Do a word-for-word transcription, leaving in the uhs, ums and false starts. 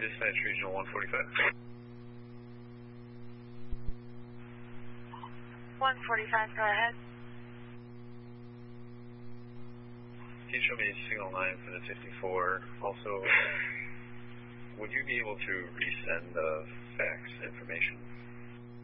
Dispatch Regional one forty-five. one forty-five, go ahead. Can you show me signal nine for the fifty-four? Also, would you be able to resend the fax information?